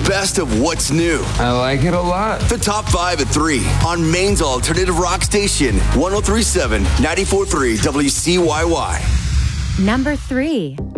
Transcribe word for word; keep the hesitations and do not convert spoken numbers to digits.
best of what's new. I like it a lot. The top five at three on Maine's alternative rock station, one oh three point seven, ninety-four point three W C Y Y. Number three.